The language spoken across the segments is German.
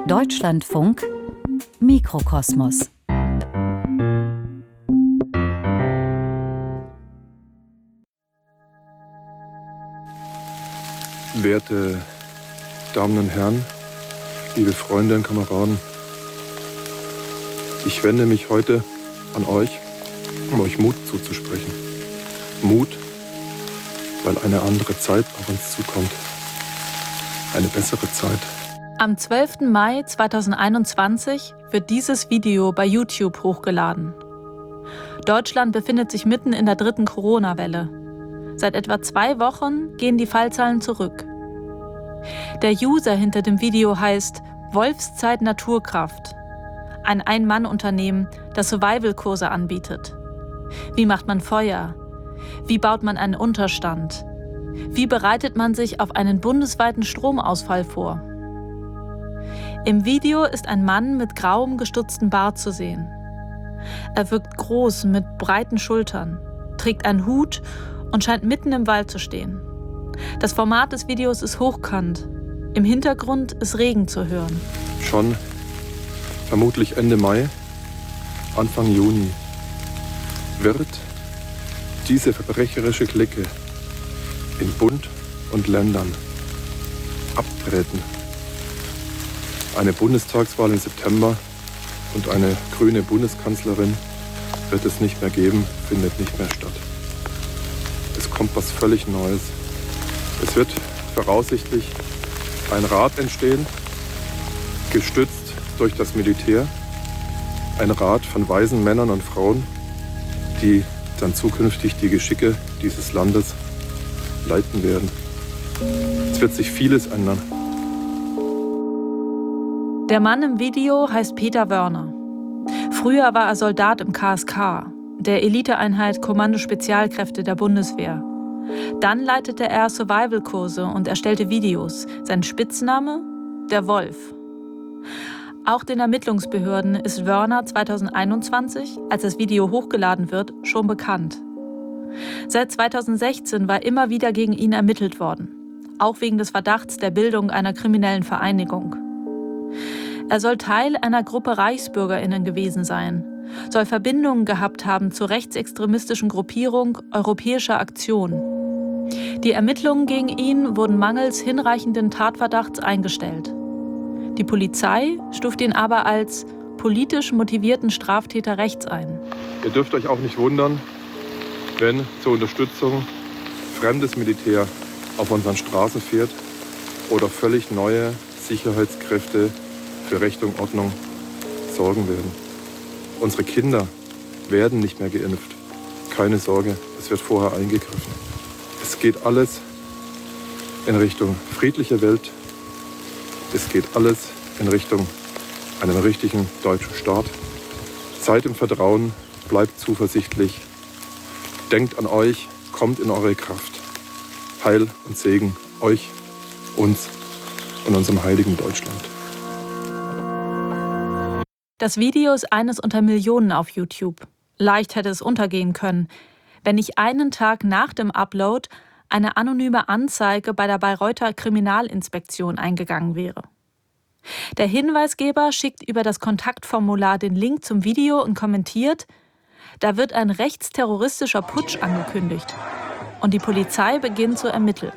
Deutschlandfunk Mikrokosmos. Werte Damen und Herren, liebe Freunde und Kameraden, ich wende mich heute an euch, um euch Mut zuzusprechen. Mut, weil eine andere Zeit auf uns zukommt. Eine bessere Zeit. Am 12. Mai 2021 wird dieses Video bei YouTube hochgeladen. Deutschland befindet sich mitten in der dritten Corona-Welle. Seit etwa 2 Wochen gehen die Fallzahlen zurück. Der User hinter dem Video heißt Wolfszeit Naturkraft, ein Ein-Mann-Unternehmen, das Survival-Kurse anbietet. Wie macht man Feuer? Wie baut man einen Unterstand? Wie bereitet man sich auf einen bundesweiten Stromausfall vor? Im Video ist ein Mann mit grauem gestutzten Bart zu sehen. Er wirkt groß mit breiten Schultern, trägt einen Hut und scheint mitten im Wald zu stehen. Das Format des Videos ist hochkant. Im Hintergrund ist Regen zu hören. Schon vermutlich Ende Mai, Anfang Juni wird diese verbrecherische Clique in Bund und Ländern abtreten. Eine Bundestagswahl im September und eine grüne Bundeskanzlerin wird es nicht mehr geben, findet nicht mehr statt. Es kommt was völlig Neues. Es wird voraussichtlich ein Rat entstehen, gestützt durch das Militär. Ein Rat von weisen Männern und Frauen, die dann zukünftig die Geschicke dieses Landes leiten werden. Es wird sich vieles ändern. Der Mann im Video heißt Peter Wörner. Früher war er Soldat im KSK, der Eliteeinheit Kommando Spezialkräfte der Bundeswehr. Dann leitete er Survival-Kurse und erstellte Videos. Sein Spitzname? Der Wolf. Auch den Ermittlungsbehörden ist Wörner 2021, als das Video hochgeladen wird, schon bekannt. Seit 2016 war immer wieder gegen ihn ermittelt worden, auch wegen des Verdachts der Bildung einer kriminellen Vereinigung. Er soll Teil einer Gruppe ReichsbürgerInnen gewesen sein, soll Verbindungen gehabt haben zur rechtsextremistischen Gruppierung Europäische Aktion. Die Ermittlungen gegen ihn wurden mangels hinreichenden Tatverdachts eingestellt. Die Polizei stuft ihn aber als politisch motivierten Straftäter rechts ein. Ihr dürft euch auch nicht wundern, wenn zur Unterstützung fremdes Militär auf unseren Straßen fährt oder völlig neue Sicherheitskräfte für Recht und Ordnung sorgen werden. Unsere Kinder werden nicht mehr geimpft. Keine Sorge, es wird vorher eingegriffen. Es geht alles in Richtung friedliche Welt. Es geht alles in Richtung einen richtigen deutschen Staat. Seid im Vertrauen, bleibt zuversichtlich. Denkt an euch, kommt in eure Kraft. Heil und Segen euch, uns und unserem heiligen Deutschland. Das Video ist eines unter Millionen auf YouTube. Leicht hätte es untergehen können, wenn nicht einen Tag nach dem Upload eine anonyme Anzeige bei der Bayreuther Kriminalinspektion eingegangen wäre. Der Hinweisgeber schickt über das Kontaktformular den Link zum Video und kommentiert: Da wird ein rechtsterroristischer Putsch angekündigt. Und die Polizei beginnt zu ermitteln.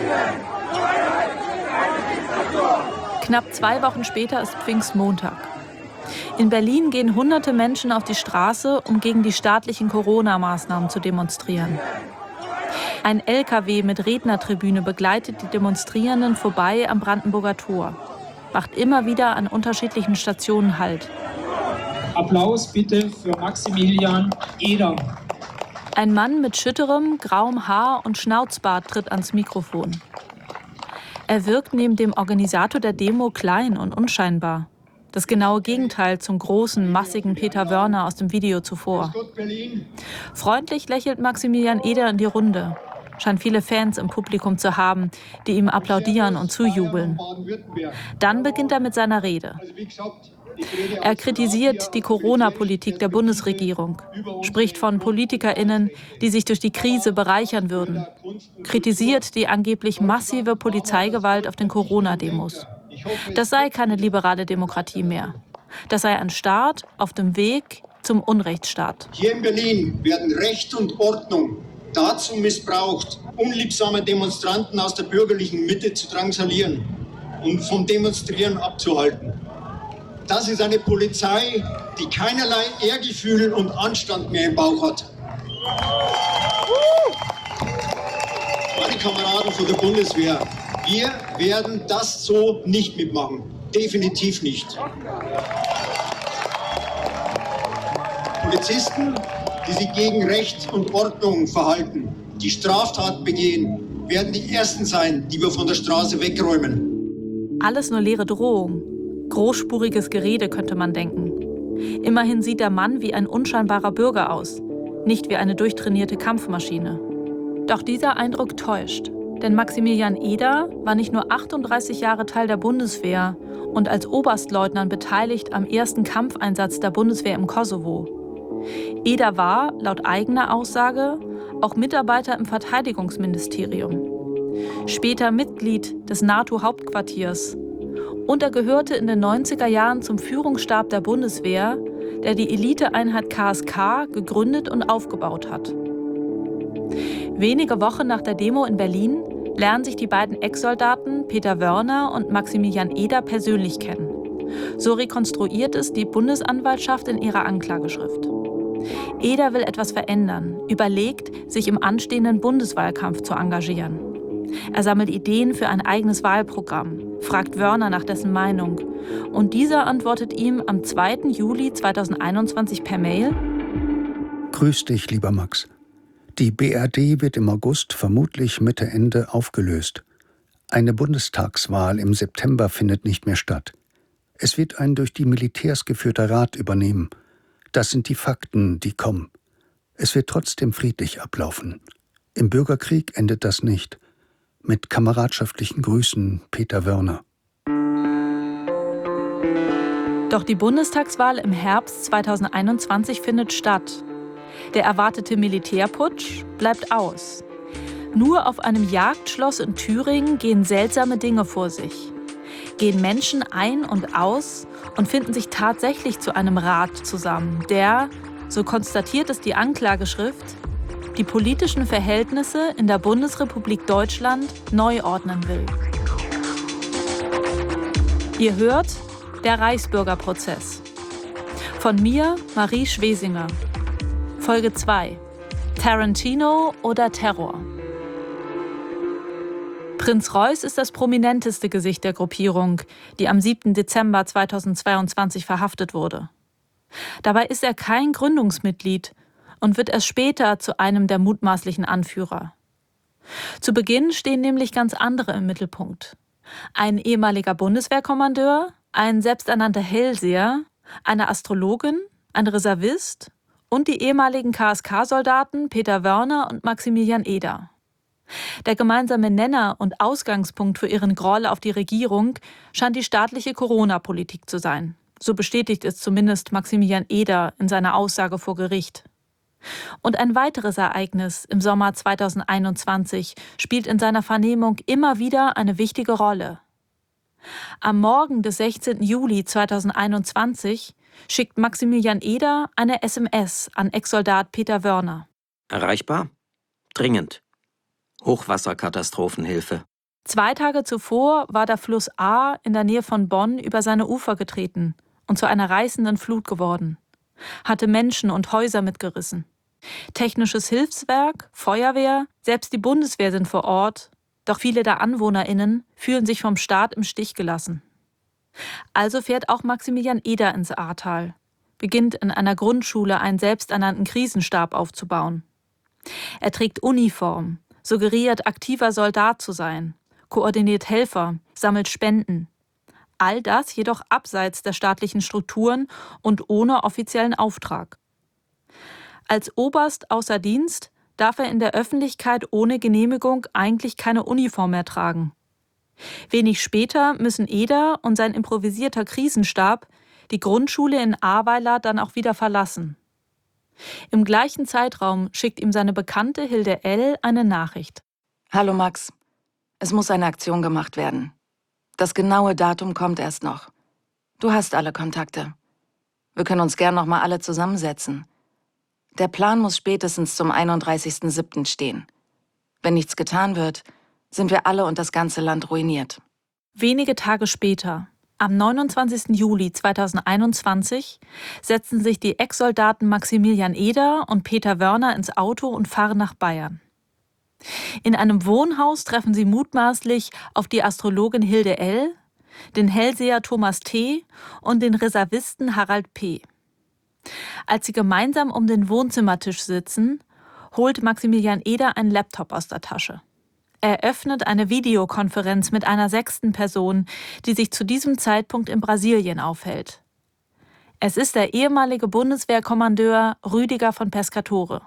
Knapp 2 Wochen später ist Pfingstmontag. In Berlin gehen hunderte Menschen auf die Straße, um gegen die staatlichen Corona-Maßnahmen zu demonstrieren. Ein LKW mit Rednertribüne begleitet die Demonstrierenden vorbei am Brandenburger Tor, macht immer wieder an unterschiedlichen Stationen Halt. Applaus bitte für Maximilian Eder. Ein Mann mit schütterem, grauem Haar und Schnauzbart tritt ans Mikrofon. Er wirkt neben dem Organisator der Demo klein und unscheinbar. Das genaue Gegenteil zum großen, massigen Peter Wörner aus dem Video zuvor. Freundlich lächelt Maximilian Eder in die Runde. Scheint viele Fans im Publikum zu haben, die ihm applaudieren und zujubeln. Dann beginnt er mit seiner Rede. Er kritisiert die Corona-Politik der Bundesregierung, spricht von PolitikerInnen, die sich durch die Krise bereichern würden, kritisiert die angeblich massive Polizeigewalt auf den Corona-Demos. Das sei keine liberale Demokratie mehr. Das sei ein Staat auf dem Weg zum Unrechtsstaat. Hier in Berlin werden Recht und Ordnung dazu missbraucht, unliebsame Demonstranten aus der bürgerlichen Mitte zu drangsalieren und vom Demonstrieren abzuhalten. Das ist eine Polizei, die keinerlei Ehrgefühl und Anstand mehr im Bauch hat. Meine Kameraden von der Bundeswehr, wir werden das so nicht mitmachen. Definitiv nicht. Polizisten, die sich gegen Recht und Ordnung verhalten, die Straftaten begehen, werden die Ersten sein, die wir von der Straße wegräumen. Alles nur leere Drohung. Großspuriges Gerede, könnte man denken. Immerhin sieht der Mann wie ein unscheinbarer Bürger aus, nicht wie eine durchtrainierte Kampfmaschine. Doch dieser Eindruck täuscht. Denn Maximilian Eder war nicht nur 38 Jahre Teil der Bundeswehr und als Oberstleutnant beteiligt am ersten Kampfeinsatz der Bundeswehr im Kosovo. Eder war, laut eigener Aussage, auch Mitarbeiter im Verteidigungsministerium. Später Mitglied des NATO-Hauptquartiers. Und er gehörte in den 90er Jahren zum Führungsstab der Bundeswehr, der die Eliteeinheit KSK gegründet und aufgebaut hat. Wenige Wochen nach der Demo in Berlin lernen sich die beiden Ex-Soldaten Peter Wörner und Maximilian Eder persönlich kennen. So rekonstruiert es die Bundesanwaltschaft in ihrer Anklageschrift. Eder will etwas verändern, überlegt, sich im anstehenden Bundeswahlkampf zu engagieren. Er sammelt Ideen für ein eigenes Wahlprogramm, fragt Wörner nach dessen Meinung. Und dieser antwortet ihm am 2. Juli 2021 per Mail: Grüß dich, lieber Max. Die BRD wird im August, vermutlich Mitte, Ende, aufgelöst. Eine Bundestagswahl im September findet nicht mehr statt. Es wird ein durch die Militärs geführter Rat übernehmen. Das sind die Fakten, die kommen. Es wird trotzdem friedlich ablaufen. Im Bürgerkrieg endet das nicht. Mit kameradschaftlichen Grüßen, Peter Wörner. Doch die Bundestagswahl im Herbst 2021 findet statt. Der erwartete Militärputsch bleibt aus. Nur auf einem Jagdschloss in Thüringen gehen seltsame Dinge vor sich. Gehen Menschen ein und aus und finden sich tatsächlich zu einem Rat zusammen, der, so konstatiert es die Anklageschrift, die politischen Verhältnisse in der Bundesrepublik Deutschland neu ordnen will. Ihr hört Der Reichsbürgerprozess. Von mir, Marie Schwesinger. Folge 2. Tarantino oder Terror. Prinz Reuß ist das prominenteste Gesicht der Gruppierung, die am 7. Dezember 2022 verhaftet wurde. Dabei ist er kein Gründungsmitglied und wird erst später zu einem der mutmaßlichen Anführer. Zu Beginn stehen nämlich ganz andere im Mittelpunkt. Ein ehemaliger Bundeswehrkommandeur, ein selbsternannter Hellseher, eine Astrologin, ein Reservist und die ehemaligen KSK-Soldaten Peter Wörner und Maximilian Eder. Der gemeinsame Nenner und Ausgangspunkt für ihren Groll auf die Regierung scheint die staatliche Corona-Politik zu sein. So bestätigt es zumindest Maximilian Eder in seiner Aussage vor Gericht. Und ein weiteres Ereignis im Sommer 2021 spielt in seiner Vernehmung immer wieder eine wichtige Rolle. Am Morgen des 16. Juli 2021 schickt Maximilian Eder eine SMS an Ex-Soldat Peter Wörner. Erreichbar? Dringend. Hochwasserkatastrophenhilfe. 2 Tage zuvor war der Fluss A in der Nähe von Bonn über seine Ufer getreten und zu einer reißenden Flut geworden. Hatte Menschen und Häuser mitgerissen. Technisches Hilfswerk, Feuerwehr, selbst die Bundeswehr sind vor Ort, doch viele der AnwohnerInnen fühlen sich vom Staat im Stich gelassen. Also fährt auch Maximilian Eder ins Ahrtal, beginnt in einer Grundschule einen selbsternannten Krisenstab aufzubauen. Er trägt Uniform, suggeriert aktiver Soldat zu sein, koordiniert Helfer, sammelt Spenden. All das jedoch abseits der staatlichen Strukturen und ohne offiziellen Auftrag. Als Oberst außer Dienst darf er in der Öffentlichkeit ohne Genehmigung eigentlich keine Uniform mehr tragen. Wenig später müssen Eder und sein improvisierter Krisenstab die Grundschule in Ahrweiler dann auch wieder verlassen. Im gleichen Zeitraum schickt ihm seine Bekannte Hilde L. eine Nachricht. Hallo Max, es muss eine Aktion gemacht werden. Das genaue Datum kommt erst noch. Du hast alle Kontakte. Wir können uns gern noch mal alle zusammensetzen. Der Plan muss spätestens zum 31.07. stehen. Wenn nichts getan wird, sind wir alle und das ganze Land ruiniert. Wenige Tage später, am 29. Juli 2021, setzen sich die Ex-Soldaten Maximilian Eder und Peter Wörner ins Auto und fahren nach Bayern. In einem Wohnhaus treffen sie mutmaßlich auf die Astrologin Hilde L., den Hellseher Thomas T. und den Reservisten Harald P. Als sie gemeinsam um den Wohnzimmertisch sitzen, holt Maximilian Eder einen Laptop aus der Tasche. Er öffnet eine Videokonferenz mit einer 6. Person, die sich zu diesem Zeitpunkt in Brasilien aufhält. Es ist der ehemalige Bundeswehrkommandeur Rüdiger von Pescatore.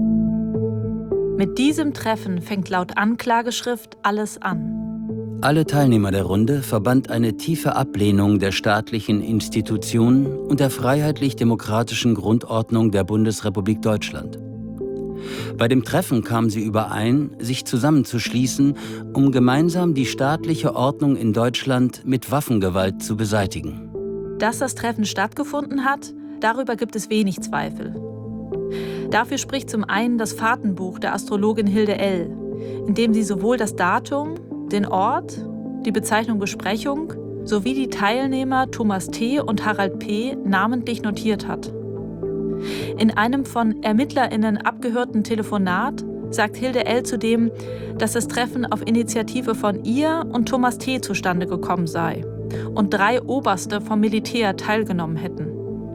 Mit diesem Treffen fängt laut Anklageschrift alles an. Alle Teilnehmer der Runde verband eine tiefe Ablehnung der staatlichen Institutionen und der freiheitlich-demokratischen Grundordnung der Bundesrepublik Deutschland. Bei dem Treffen kamen sie überein, sich zusammenzuschließen, um gemeinsam die staatliche Ordnung in Deutschland mit Waffengewalt zu beseitigen. Dass das Treffen stattgefunden hat, darüber gibt es wenig Zweifel. Dafür spricht zum einen das Fahrtenbuch der Astrologin Hilde L., in dem sie sowohl das Datum, den Ort, die Bezeichnung Besprechung sowie die Teilnehmer Thomas T. und Harald P. namentlich notiert hat. In einem von ErmittlerInnen abgehörten Telefonat sagt Hilde L. zudem, dass das Treffen auf Initiative von ihr und Thomas T. zustande gekommen sei und 3 Oberste vom Militär teilgenommen hätten.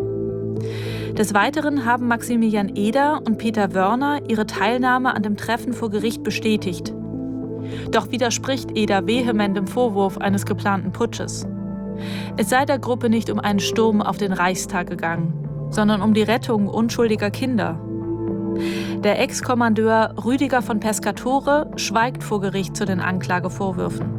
Des Weiteren haben Maximilian Eder und Peter Wörner ihre Teilnahme an dem Treffen vor Gericht bestätigt. Doch widerspricht Eder vehement dem Vorwurf eines geplanten Putsches. Es sei der Gruppe nicht um einen Sturm auf den Reichstag gegangen, sondern um die Rettung unschuldiger Kinder. Der Ex-Kommandeur Rüdiger von Pescatore schweigt vor Gericht zu den Anklagevorwürfen.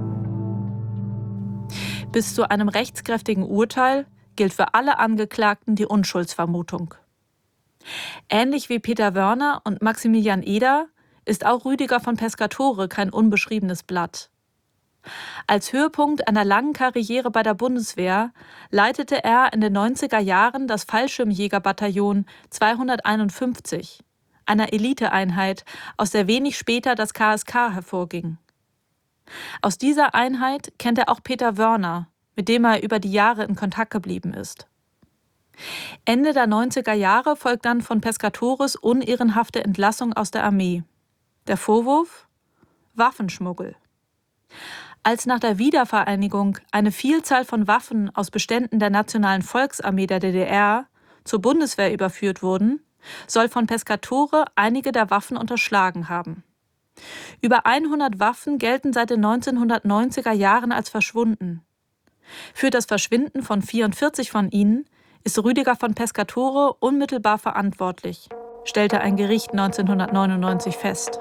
Bis zu einem rechtskräftigen Urteil gilt für alle Angeklagten die Unschuldsvermutung. Ähnlich wie Peter Wörner und Maximilian Eder ist auch Rüdiger von Pescatore kein unbeschriebenes Blatt. Als Höhepunkt einer langen Karriere bei der Bundeswehr leitete er in den 90er Jahren das Fallschirmjägerbataillon 251, einer Eliteeinheit, aus der wenig später das KSK hervorging. Aus dieser Einheit kennt er auch Peter Wörner, mit dem er über die Jahre in Kontakt geblieben ist. Ende der 90er Jahre folgt dann von Pescatores unehrenhafte Entlassung aus der Armee. Der Vorwurf? Waffenschmuggel. Als nach der Wiedervereinigung eine Vielzahl von Waffen aus Beständen der Nationalen Volksarmee der DDR zur Bundeswehr überführt wurden, soll von Pescatore einige der Waffen unterschlagen haben. Über 100 Waffen gelten seit den 1990er Jahren als verschwunden. Für das Verschwinden von 44 von ihnen ist Rüdiger von Pescatore unmittelbar verantwortlich, stellte ein Gericht 1999 fest.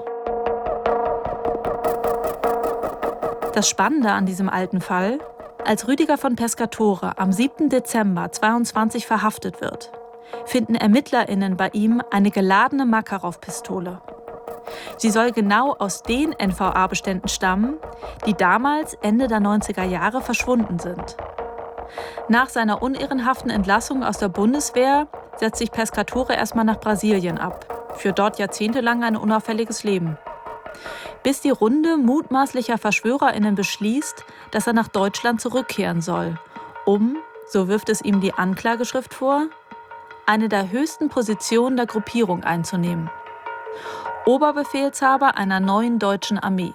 Das Spannende an diesem alten Fall: Als Rüdiger von Pescatore am 7. Dezember 22 verhaftet wird, finden ErmittlerInnen bei ihm eine geladene Makarov-Pistole. Sie soll genau aus den NVA-Beständen stammen, die damals Ende der 90er Jahre verschwunden sind. Nach seiner unehrenhaften Entlassung aus der Bundeswehr setzt sich Pescatore erstmal nach Brasilien ab, führt dort jahrzehntelang ein unauffälliges Leben. Bis die Runde mutmaßlicher VerschwörerInnen beschließt, dass er nach Deutschland zurückkehren soll, um, so wirft es ihm die Anklageschrift vor, eine der höchsten Positionen der Gruppierung einzunehmen: Oberbefehlshaber einer neuen deutschen Armee.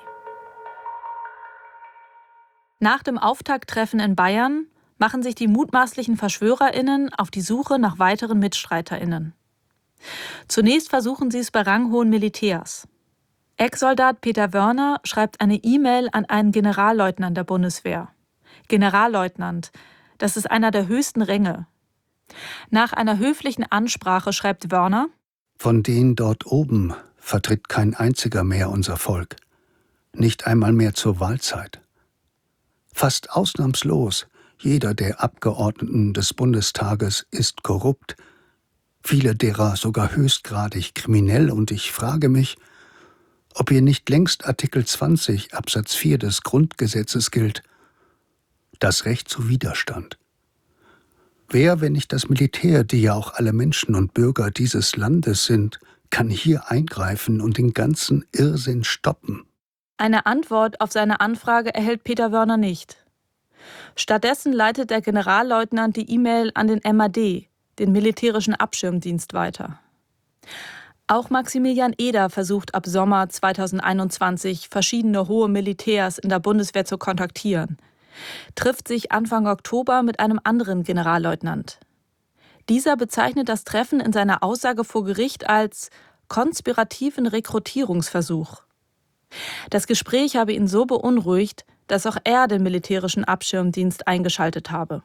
Nach dem Auftakttreffen in Bayern machen sich die mutmaßlichen VerschwörerInnen auf die Suche nach weiteren MitstreiterInnen. Zunächst versuchen sie es bei ranghohen Militärs. Ex-Soldat Peter Wörner schreibt eine E-Mail an einen Generalleutnant der Bundeswehr. Generalleutnant, das ist einer der höchsten Ränge. Nach einer höflichen Ansprache schreibt Wörner: Von denen dort oben vertritt kein einziger mehr unser Volk, nicht einmal mehr zur Wahlzeit. Fast ausnahmslos jeder der Abgeordneten des Bundestages ist korrupt, viele derer sogar höchstgradig kriminell, und ich frage mich, ob hier nicht längst Artikel 20 Absatz 4 des Grundgesetzes gilt das Recht zu Widerstand. Wer, wenn nicht das Militär, die ja auch alle Menschen und Bürger dieses Landes sind, kann hier eingreifen und den ganzen Irrsinn stoppen? Eine Antwort auf seine Anfrage erhält Peter Wörner nicht. Stattdessen leitet der Generalleutnant die E-Mail an den MAD, den militärischen Abschirmdienst, weiter. Auch Maximilian Eder versucht ab Sommer 2021 verschiedene hohe Militärs in der Bundeswehr zu kontaktieren, trifft sich Anfang Oktober mit einem anderen Generalleutnant. Dieser bezeichnet das Treffen in seiner Aussage vor Gericht als konspirativen Rekrutierungsversuch. Das Gespräch habe ihn so beunruhigt, dass auch er den militärischen Abschirmdienst eingeschaltet habe.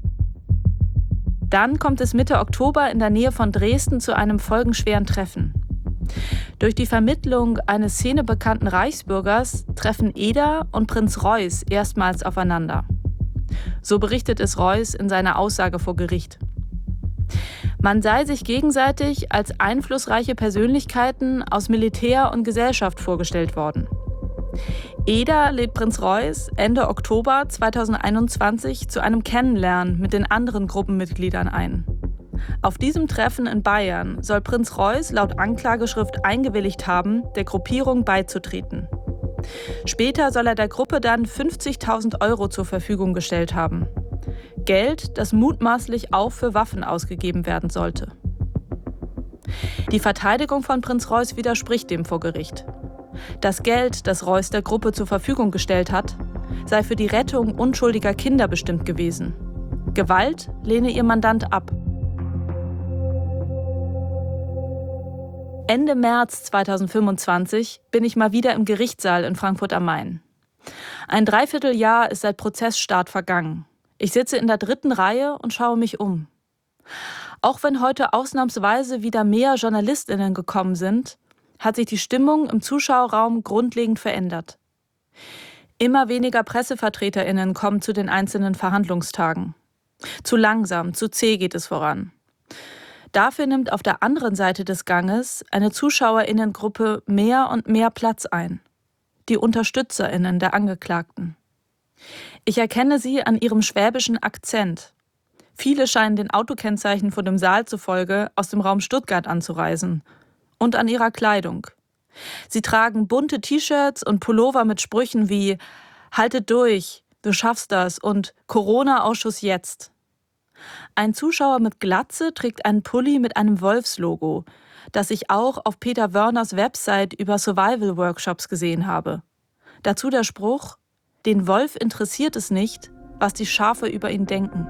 Dann kommt es Mitte Oktober in der Nähe von Dresden zu einem folgenschweren Treffen. Durch die Vermittlung eines szenebekannten Reichsbürgers treffen Eder und Prinz Reuß erstmals aufeinander. So berichtet es Reuß in seiner Aussage vor Gericht. Man sei sich gegenseitig als einflussreiche Persönlichkeiten aus Militär und Gesellschaft vorgestellt worden. Eder lädt Prinz Reuß Ende Oktober 2021 zu einem Kennenlernen mit den anderen Gruppenmitgliedern ein. Auf diesem Treffen in Bayern soll Prinz Reuß laut Anklageschrift eingewilligt haben, der Gruppierung beizutreten. Später soll er der Gruppe dann 50.000 € zur Verfügung gestellt haben. Geld, das mutmaßlich auch für Waffen ausgegeben werden sollte. Die Verteidigung von Prinz Reuß widerspricht dem vor Gericht. Das Geld, das Reuß der Gruppe zur Verfügung gestellt hat, sei für die Rettung unschuldiger Kinder bestimmt gewesen. Gewalt lehne ihr Mandant ab. Ende März 2025 bin ich mal wieder im Gerichtssaal in Frankfurt am Main. Ein Dreivierteljahr ist seit Prozessstart vergangen. Ich sitze in der 3. Reihe und schaue mich um. Auch wenn heute ausnahmsweise wieder mehr JournalistInnen gekommen sind, hat sich die Stimmung im Zuschauerraum grundlegend verändert. Immer weniger PressevertreterInnen kommen zu den einzelnen Verhandlungstagen. Zu langsam, zu zäh geht es voran. Dafür nimmt auf der anderen Seite des Ganges eine ZuschauerInnengruppe mehr und mehr Platz ein. Die UnterstützerInnen der Angeklagten. Ich erkenne sie an ihrem schwäbischen Akzent. Viele scheinen den Autokennzeichen vor dem Saal zufolge aus dem Raum Stuttgart anzureisen. Und an ihrer Kleidung. Sie tragen bunte T-Shirts und Pullover mit Sprüchen wie »Haltet durch, du schaffst das« und »Corona-Ausschuss jetzt«. Ein Zuschauer mit Glatze trägt einen Pulli mit einem Wolfslogo, das ich auch auf Peter Wörners Website über Survival-Workshops gesehen habe. Dazu der Spruch: »Den Wolf interessiert es nicht, was die Schafe über ihn denken.«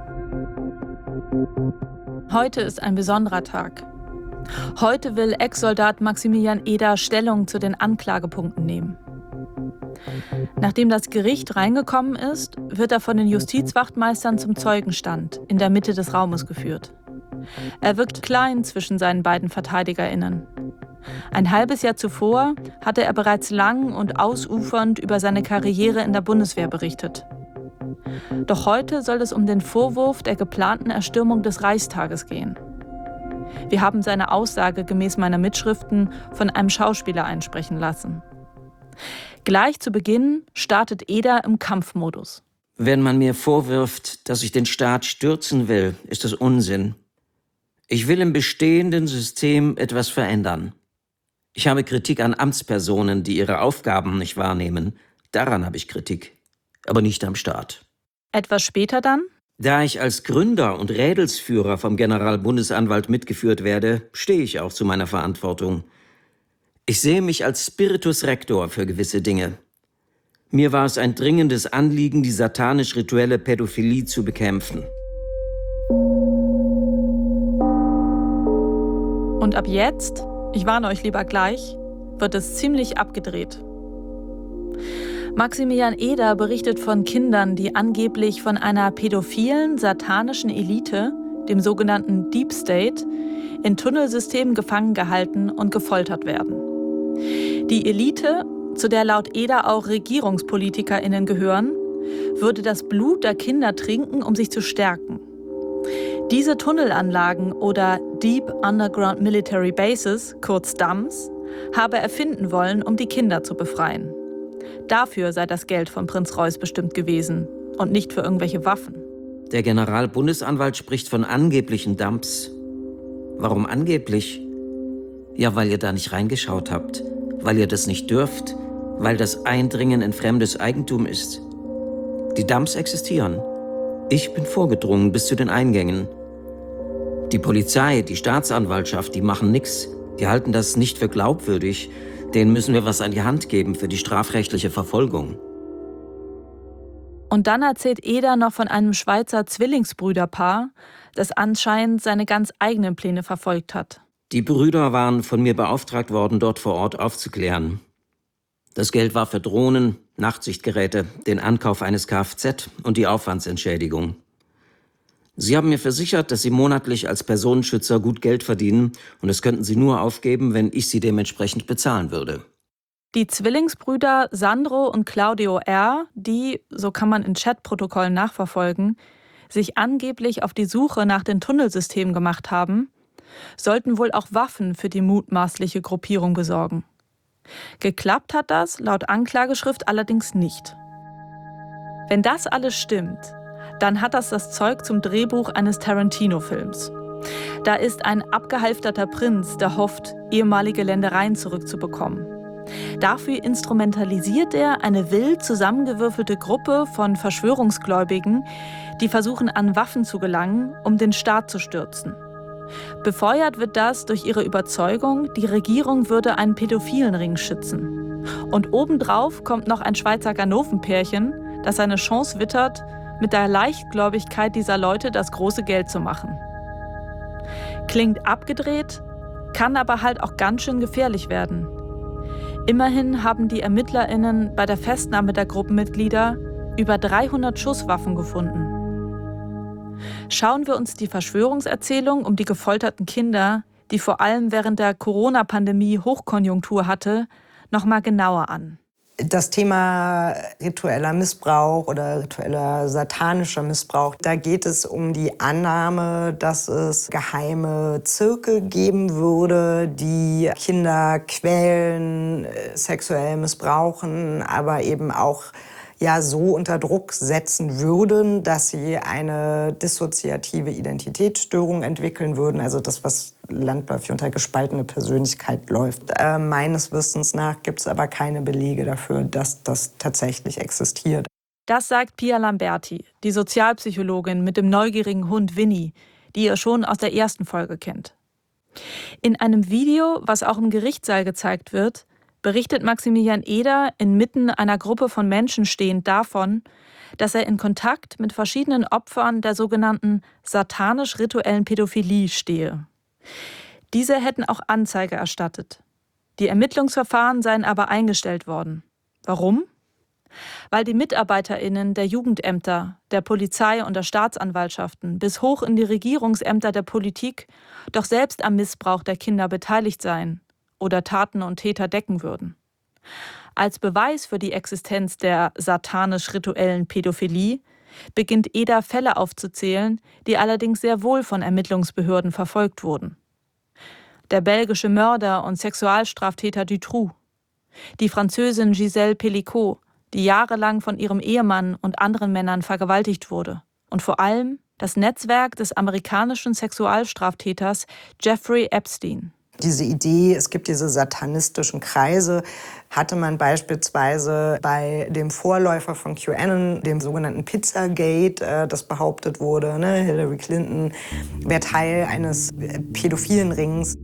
Heute ist ein besonderer Tag. Heute will Ex-Soldat Maximilian Eder Stellung zu den Anklagepunkten nehmen. Nachdem das Gericht reingekommen ist, wird er von den Justizwachtmeistern zum Zeugenstand in der Mitte des Raumes geführt. Er wirkt klein zwischen seinen beiden VerteidigerInnen. Ein halbes Jahr zuvor hatte er bereits lang und ausufernd über seine Karriere in der Bundeswehr berichtet. Doch heute soll es um den Vorwurf der geplanten Erstürmung des Reichstages gehen. Wir haben seine Aussage gemäß meiner Mitschriften von einem Schauspieler einsprechen lassen. Gleich zu Beginn startet Eder im Kampfmodus. Wenn man mir vorwirft, dass ich den Staat stürzen will, ist das Unsinn. Ich will im bestehenden System etwas verändern. Ich habe Kritik an Amtspersonen, die ihre Aufgaben nicht wahrnehmen. Daran habe ich Kritik, aber nicht am Staat. Etwas später dann? Da ich als Gründer und Rädelsführer vom Generalbundesanwalt mitgeführt werde, stehe ich auch zu meiner Verantwortung. Ich sehe mich als Spiritus Rector für gewisse Dinge. Mir war es ein dringendes Anliegen, die satanisch-rituelle Pädophilie zu bekämpfen. Und ab jetzt, ich warne euch lieber gleich, wird es ziemlich abgedreht. Maximilian Eder berichtet von Kindern, die angeblich von einer pädophilen, satanischen Elite, dem sogenannten Deep State, in Tunnelsystemen gefangen gehalten und gefoltert werden. Die Elite, zu der laut Eder auch RegierungspolitikerInnen gehören, würde das Blut der Kinder trinken, um sich zu stärken. Diese Tunnelanlagen oder Deep Underground Military Bases, kurz DUMBs, habe er erfinden wollen, um die Kinder zu befreien. Dafür sei das Geld von Prinz Reuß bestimmt gewesen, und nicht für irgendwelche Waffen. Der Generalbundesanwalt spricht von angeblichen Dumps. Warum angeblich? Ja, weil ihr da nicht reingeschaut habt, weil ihr das nicht dürft, weil das Eindringen in fremdes Eigentum ist. Die Dumps existieren. Ich bin vorgedrungen bis zu den Eingängen. Die Polizei, die Staatsanwaltschaft, die machen nichts. Die halten das nicht für glaubwürdig. Denen müssen wir was an die Hand geben für die strafrechtliche Verfolgung. Und dann erzählt Eder noch von einem Schweizer Zwillingsbrüderpaar, das anscheinend seine ganz eigenen Pläne verfolgt hat. Die Brüder waren von mir beauftragt worden, dort vor Ort aufzuklären. Das Geld war für Drohnen, Nachtsichtgeräte, den Ankauf eines Kfz und die Aufwandsentschädigung. Sie haben mir versichert, dass sie monatlich als Personenschützer gut Geld verdienen und das könnten sie nur aufgeben, wenn ich sie dementsprechend bezahlen würde. Die Zwillingsbrüder Sandro und Claudio R., die, so kann man in Chatprotokollen nachverfolgen, sich angeblich auf die Suche nach den Tunnelsystemen gemacht haben, sollten wohl auch Waffen für die mutmaßliche Gruppierung besorgen. Geklappt hat das laut Anklageschrift allerdings nicht. Wenn das alles stimmt, dann hat das Zeug zum Drehbuch eines Tarantino-Films. Da ist ein abgehalfterter Prinz, der hofft, ehemalige Ländereien zurückzubekommen. Dafür instrumentalisiert er eine wild zusammengewürfelte Gruppe von Verschwörungsgläubigen, die versuchen, an Waffen zu gelangen, um den Staat zu stürzen. Befeuert wird das durch ihre Überzeugung, die Regierung würde einen pädophilen Ring schützen. Und obendrauf kommt noch ein Schweizer Ganovenpärchen, das seine Chance wittert, mit der Leichtgläubigkeit dieser Leute das große Geld zu machen. Klingt abgedreht, kann aber halt auch ganz schön gefährlich werden. Immerhin haben die ErmittlerInnen bei der Festnahme der Gruppenmitglieder über 300 Schusswaffen gefunden. Schauen wir uns die Verschwörungserzählung um die gefolterten Kinder, die vor allem während der Corona-Pandemie Hochkonjunktur hatte, noch mal genauer an. Das Thema ritueller Missbrauch oder ritueller satanischer Missbrauch, da geht es um die Annahme, dass es geheime Zirkel geben würde, die Kinder quälen, sexuell missbrauchen, aber eben auch so unter Druck setzen würden, dass sie eine dissoziative Identitätsstörung entwickeln würden, also das, was landläufig unter gespaltene Persönlichkeit läuft. Meines Wissens nach gibt es aber keine Belege dafür, dass das tatsächlich existiert. Das sagt Pia Lamberti, die Sozialpsychologin mit dem neugierigen Hund Winnie, die ihr schon aus der ersten Folge kennt. In einem Video, was auch im Gerichtssaal gezeigt wird, berichtet Maximilian Eder inmitten einer Gruppe von Menschen stehend davon, dass er in Kontakt mit verschiedenen Opfern der sogenannten satanisch-rituellen Pädophilie stehe. Diese hätten auch Anzeige erstattet. Die Ermittlungsverfahren seien aber eingestellt worden. Warum? Weil die MitarbeiterInnen der Jugendämter, der Polizei und der Staatsanwaltschaften bis hoch in die Regierungsämter der Politik doch selbst am Missbrauch der Kinder beteiligt seien oder Taten und Täter decken würden. Als Beweis für die Existenz der satanisch-rituellen Pädophilie beginnt Eder Fälle aufzuzählen, die allerdings sehr wohl von Ermittlungsbehörden verfolgt wurden. Der belgische Mörder und Sexualstraftäter Dutroux, die Französin Gisèle Pellicot, die jahrelang von ihrem Ehemann und anderen Männern vergewaltigt wurde, und vor allem das Netzwerk des amerikanischen Sexualstraftäters Jeffrey Epstein. Diese Idee, es gibt diese satanistischen Kreise, hatte beispielsweise bei dem Vorläufer von QAnon, dem sogenannten Pizzagate, das behauptet wurde, Hillary Clinton wäre Teil eines pädophilen Rings.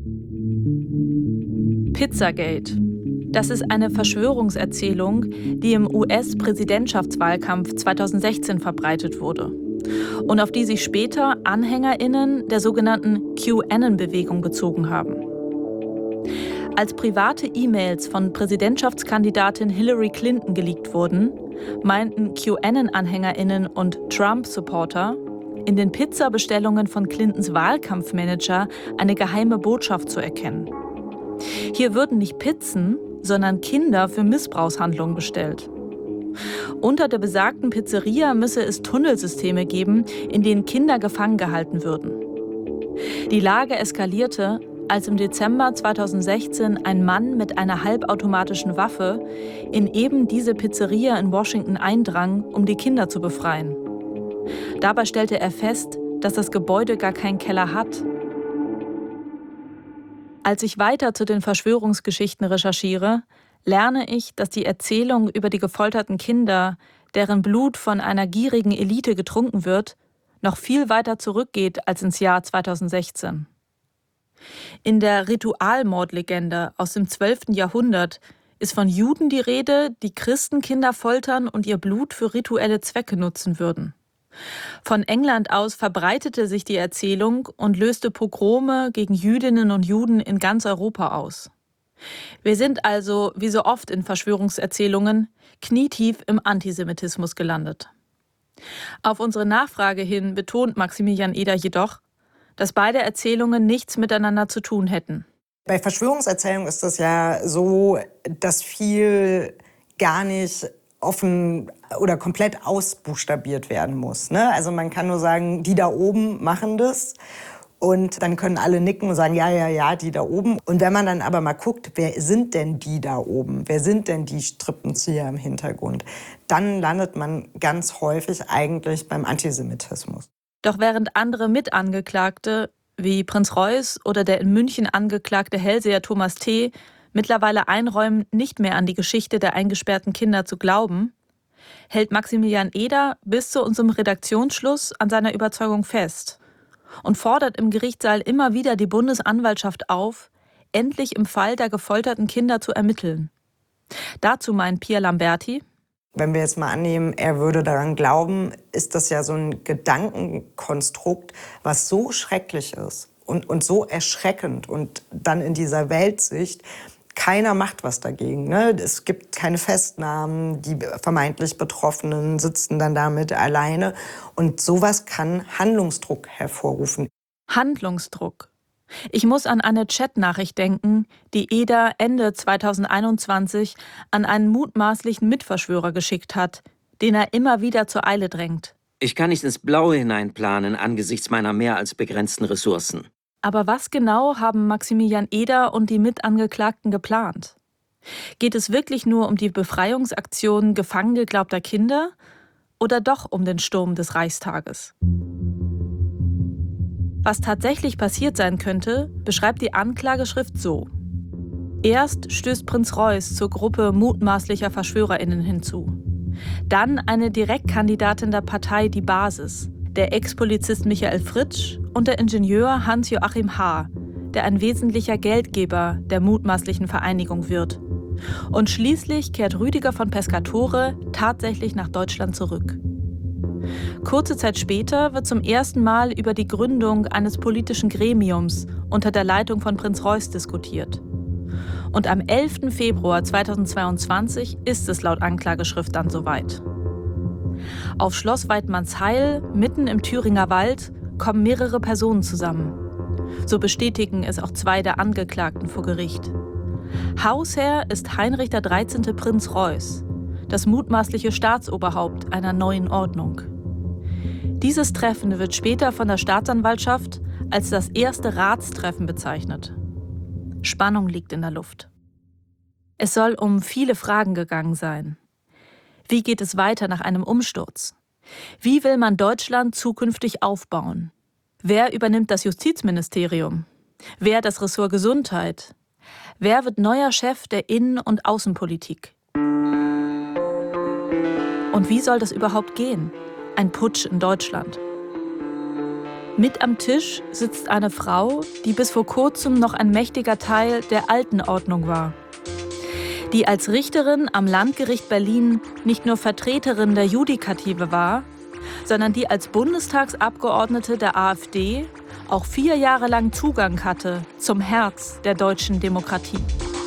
Pizzagate. Das ist eine Verschwörungserzählung, die im US-Präsidentschaftswahlkampf 2016 verbreitet wurde und auf die sich später AnhängerInnen der sogenannten QAnon-Bewegung bezogen haben. Als private E-Mails von Präsidentschaftskandidatin Hillary Clinton geleakt wurden, meinten QAnon-AnhängerInnen und Trump-Supporter, in den Pizzabestellungen von Clintons Wahlkampfmanager eine geheime Botschaft zu erkennen. Hier würden nicht Pizzen, sondern Kinder für Missbrauchshandlungen bestellt. Unter der besagten Pizzeria müsse es Tunnelsysteme geben, in denen Kinder gefangen gehalten würden. Die Lage eskalierte, als im Dezember 2016 ein Mann mit einer halbautomatischen Waffe in eben diese Pizzeria in Washington eindrang, um die Kinder zu befreien. Dabei stellte er fest, dass das Gebäude gar keinen Keller hat. Als ich weiter zu den Verschwörungsgeschichten recherchiere, lerne ich, dass die Erzählung über die gefolterten Kinder, deren Blut von einer gierigen Elite getrunken wird, noch viel weiter zurückgeht als ins Jahr 2016. In der Ritualmordlegende aus dem 12. Jahrhundert ist von Juden die Rede, die Christen Kinder foltern und ihr Blut für rituelle Zwecke nutzen würden. Von England aus verbreitete sich die Erzählung und löste Pogrome gegen Jüdinnen und Juden in ganz Europa aus. Wir sind also, wie so oft in Verschwörungserzählungen, knietief im Antisemitismus gelandet. Auf unsere Nachfrage hin betont Maximilian Eder jedoch, dass beide Erzählungen nichts miteinander zu tun hätten. Bei Verschwörungserzählungen ist es ja so, dass viel gar nicht offen oder komplett ausbuchstabiert werden muss, ne? Also man kann nur sagen, die da oben machen das. Und dann können alle nicken und sagen, ja, die da oben. Und wenn man dann aber mal guckt, wer sind denn die da oben? Wer sind denn die Strippenzieher im Hintergrund? Dann landet man ganz häufig eigentlich beim Antisemitismus. Doch während andere Mitangeklagte, wie Prinz Reuß oder der in München angeklagte Hellseher Thomas T., mittlerweile einräumen, nicht mehr an die Geschichte der eingesperrten Kinder zu glauben, hält Maximilian Eder bis zu unserem Redaktionsschluss an seiner Überzeugung fest und fordert im Gerichtssaal immer wieder die Bundesanwaltschaft auf, endlich im Fall der gefolterten Kinder zu ermitteln. Dazu meint Pia Lamberti: Wenn wir jetzt mal annehmen, er würde daran glauben, ist das ja so ein Gedankenkonstrukt, was so schrecklich ist und so erschreckend und dann in dieser Weltsicht, keiner macht was dagegen, ne? Es gibt keine Festnahmen, die vermeintlich Betroffenen sitzen dann damit alleine. Und sowas kann Handlungsdruck hervorrufen. Handlungsdruck. Ich muss an eine Chatnachricht denken, die Eder Ende 2021 an einen mutmaßlichen Mitverschwörer geschickt hat, den er immer wieder zur Eile drängt. Ich kann nicht ins Blaue hineinplanen angesichts meiner mehr als begrenzten Ressourcen. Aber was genau haben Maximilian Eder und die Mitangeklagten geplant? Geht es wirklich nur um die Befreiungsaktion gefangen geglaubter Kinder oder doch um den Sturm des Reichstages? Was tatsächlich passiert sein könnte, beschreibt die Anklageschrift so. Erst stößt Prinz Reuß zur Gruppe mutmaßlicher VerschwörerInnen hinzu. Dann eine Direktkandidatin der Partei Die Basis, der Ex-Polizist Michael Fritsch und der Ingenieur Hans-Joachim H., der ein wesentlicher Geldgeber der mutmaßlichen Vereinigung wird. Und schließlich kehrt Rüdiger von Pescatore tatsächlich nach Deutschland zurück. Kurze Zeit später wird zum ersten Mal über die Gründung eines politischen Gremiums unter der Leitung von Prinz Reuß diskutiert. Und am 11. Februar 2022 ist es laut Anklageschrift dann soweit. Auf Schloss Weidmannsheil, mitten im Thüringer Wald, kommen mehrere Personen zusammen. So bestätigen es auch zwei der Angeklagten vor Gericht. Hausherr ist Heinrich der 13. Prinz Reuß, das mutmaßliche Staatsoberhaupt einer neuen Ordnung. Dieses Treffen wird später von der Staatsanwaltschaft als das erste Ratstreffen bezeichnet. Spannung liegt in der Luft. Es soll um viele Fragen gegangen sein. Wie geht es weiter nach einem Umsturz? Wie will man Deutschland zukünftig aufbauen? Wer übernimmt das Justizministerium? Wer das Ressort Gesundheit? Wer wird neuer Chef der Innen- und Außenpolitik? Und wie soll das überhaupt gehen? Ein Putsch in Deutschland. Mit am Tisch sitzt eine Frau, die bis vor kurzem noch ein mächtiger Teil der alten Ordnung war. Die als Richterin am Landgericht Berlin nicht nur Vertreterin der Judikative war, sondern die als Bundestagsabgeordnete der AfD auch 4 Jahre lang Zugang hatte zum Herz der deutschen Demokratie.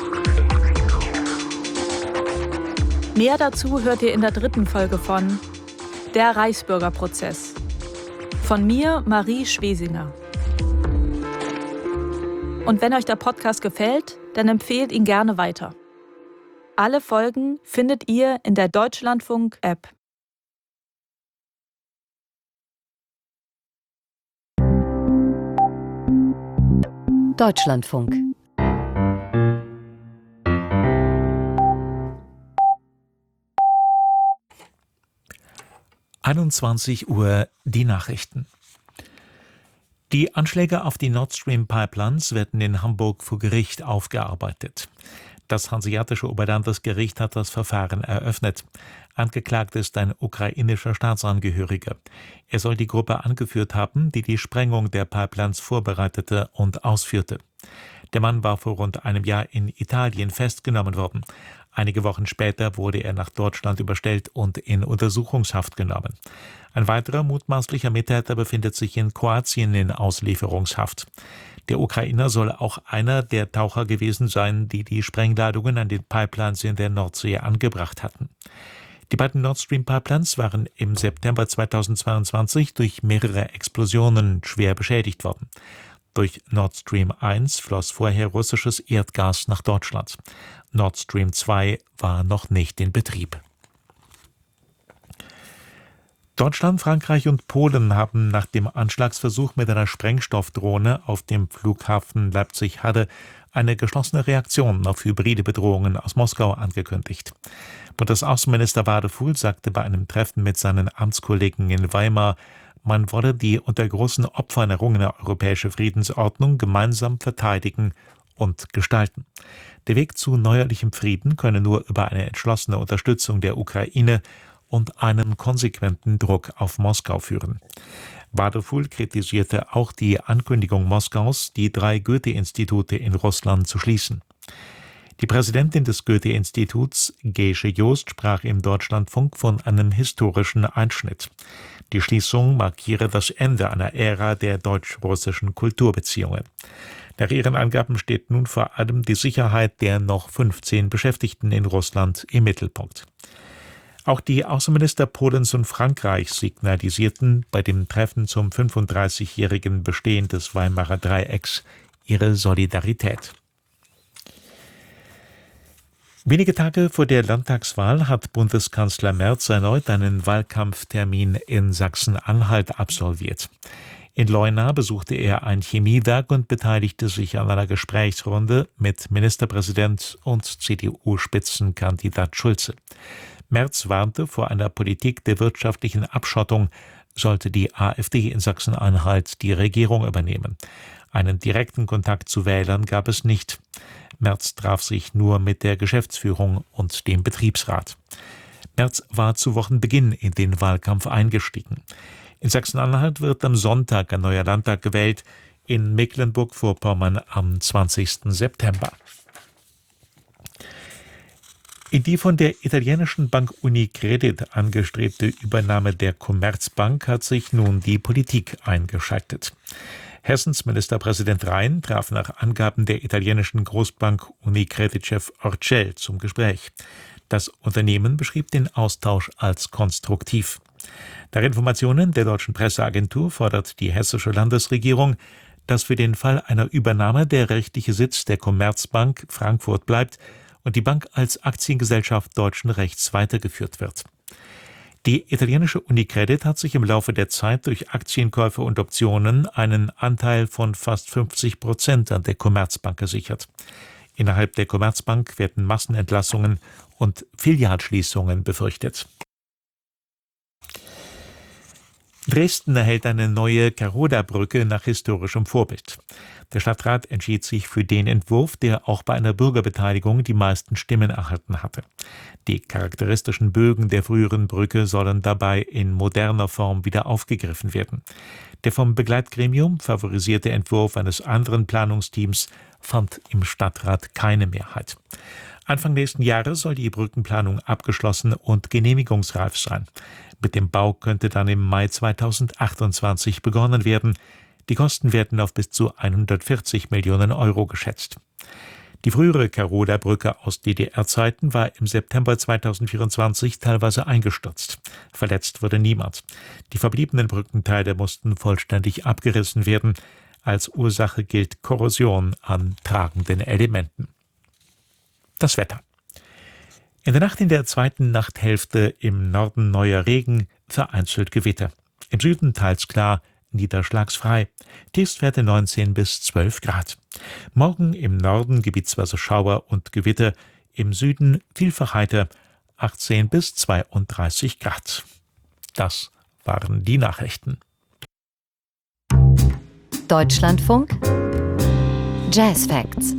Mehr dazu hört ihr in der 3. Folge von Der Reichsbürgerprozess. Von mir, Marie Schwesinger. Und wenn euch der Podcast gefällt, dann empfehlt ihn gerne weiter. Alle Folgen findet ihr in der Deutschlandfunk-App. Deutschlandfunk. Uhr die Nachrichten. Die Anschläge auf die Nord Stream Pipelines werden in Hamburg vor Gericht aufgearbeitet. Das Hanseatische Oberlandesgericht hat das Verfahren eröffnet. Angeklagt ist ein ukrainischer Staatsangehöriger. Er soll die Gruppe angeführt haben, die die Sprengung der Pipelines vorbereitete und ausführte. Der Mann war vor rund einem Jahr in Italien festgenommen worden. Einige Wochen später wurde er nach Deutschland überstellt und in Untersuchungshaft genommen. Ein weiterer mutmaßlicher Mittäter befindet sich in Kroatien in Auslieferungshaft. Der Ukrainer soll auch einer der Taucher gewesen sein, die die Sprengladungen an den Pipelines in der Nordsee angebracht hatten. Die beiden Nord Stream Pipelines waren im September 2022 durch mehrere Explosionen schwer beschädigt worden. Durch Nord Stream 1 floss vorher russisches Erdgas nach Deutschland. Nord Stream 2 war noch nicht in Betrieb. Deutschland, Frankreich und Polen haben nach dem Anschlagsversuch mit einer Sprengstoffdrohne auf dem Flughafen Leipzig-Halle eine geschlossene Reaktion auf hybride Bedrohungen aus Moskau angekündigt. Bundesaußenminister Wadefuhl sagte bei einem Treffen mit seinen Amtskollegen in Weimar, man wolle die unter großen Opfern errungene europäische Friedensordnung gemeinsam verteidigen und gestalten. Der Weg zu neuerlichem Frieden könne nur über eine entschlossene Unterstützung der Ukraine und einen konsequenten Druck auf Moskau führen. Wadefuhl kritisierte auch die Ankündigung Moskaus, die 3 Goethe-Institute in Russland zu schließen. Die Präsidentin des Goethe-Instituts, Gesche Joost, sprach im Deutschlandfunk von einem historischen Einschnitt. Die Schließung markiere das Ende einer Ära der deutsch-russischen Kulturbeziehungen. Nach ihren Angaben steht nun vor allem die Sicherheit der noch 15 Beschäftigten in Russland im Mittelpunkt. Auch die Außenminister Polens und Frankreichs signalisierten bei dem Treffen zum 35-jährigen Bestehen des Weimarer Dreiecks ihre Solidarität. Wenige Tage vor der Landtagswahl hat Bundeskanzler Merz erneut einen Wahlkampftermin in Sachsen-Anhalt absolviert. In Leuna besuchte er ein Chemiewerk und beteiligte sich an einer Gesprächsrunde mit Ministerpräsident und CDU-Spitzenkandidat Schulze. Merz warnte vor einer Politik der wirtschaftlichen Abschottung, sollte die AfD in Sachsen-Anhalt die Regierung übernehmen. Einen direkten Kontakt zu Wählern gab es nicht. Merz traf sich nur mit der Geschäftsführung und dem Betriebsrat. Merz war zu Wochenbeginn in den Wahlkampf eingestiegen. In Sachsen-Anhalt wird am Sonntag ein neuer Landtag gewählt, in Mecklenburg-Vorpommern am 20. September. In die von der italienischen Bank Unicredit angestrebte Übernahme der Commerzbank hat sich nun die Politik eingeschaltet. Hessens Ministerpräsident Rhein traf nach Angaben der italienischen Großbank Unicredit-Chef Orcel zum Gespräch. Das Unternehmen beschrieb den Austausch als konstruktiv. Nach Informationen der deutschen Presseagentur fordert die hessische Landesregierung, dass für den Fall einer Übernahme der rechtliche Sitz der Commerzbank Frankfurt bleibt und die Bank als Aktiengesellschaft deutschen Rechts weitergeführt wird. Die italienische Unicredit hat sich im Laufe der Zeit durch Aktienkäufe und Optionen einen Anteil von fast 50% an der Commerzbank gesichert. Innerhalb der Commerzbank werden Massenentlassungen und Filialschließungen befürchtet. Dresden erhält eine neue Karoda-Brücke nach historischem Vorbild. Der Stadtrat entschied sich für den Entwurf, der auch bei einer Bürgerbeteiligung die meisten Stimmen erhalten hatte. Die charakteristischen Bögen der früheren Brücke sollen dabei in moderner Form wieder aufgegriffen werden. Der vom Begleitgremium favorisierte Entwurf eines anderen Planungsteams fand im Stadtrat keine Mehrheit. Anfang nächsten Jahres soll die Brückenplanung abgeschlossen und genehmigungsreif sein. Mit dem Bau könnte dann im Mai 2028 begonnen werden. Die Kosten werden auf bis zu 140 Millionen Euro geschätzt. Die frühere Karoda-Brücke aus DDR-Zeiten war im September 2024 teilweise eingestürzt. Verletzt wurde niemand. Die verbliebenen Brückenteile mussten vollständig abgerissen werden. Als Ursache gilt Korrosion an tragenden Elementen. Das Wetter. In der Nacht in der zweiten Nachthälfte im Norden neuer Regen, vereinzelt Gewitter. Im Süden teils klar, niederschlagsfrei. Tiefstwerte 19 bis 12 Grad. Morgen im Norden gebietsweise Schauer und Gewitter, im Süden vielfach heiter 18 bis 32 Grad. Das waren die Nachrichten. Deutschlandfunk Jazz Facts.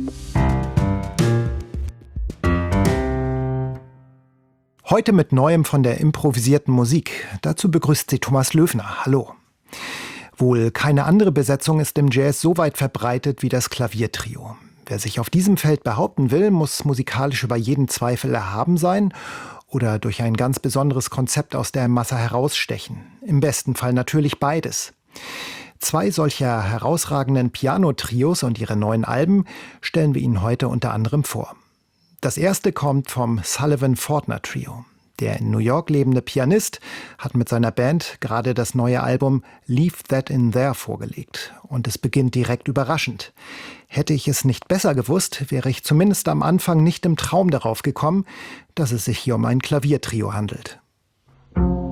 Heute mit Neuem von der improvisierten Musik. Dazu begrüßt sie Thomas Löwner. Hallo. Wohl keine andere Besetzung ist im Jazz so weit verbreitet wie das Klaviertrio. Wer sich auf diesem Feld behaupten will, muss musikalisch über jeden Zweifel erhaben sein oder durch ein ganz besonderes Konzept aus der Masse herausstechen. Im besten Fall natürlich beides. Zwei solcher herausragenden Piano-Trios und ihre neuen Alben stellen wir Ihnen heute unter anderem vor. Das erste kommt vom Sullivan-Fortner Trio. Der in New York lebende Pianist hat mit seiner Band gerade das neue Album Leave That In There vorgelegt. Und es beginnt direkt überraschend. Hätte ich es nicht besser gewusst, wäre ich zumindest am Anfang nicht im Traum darauf gekommen, dass es sich hier um ein Klaviertrio handelt.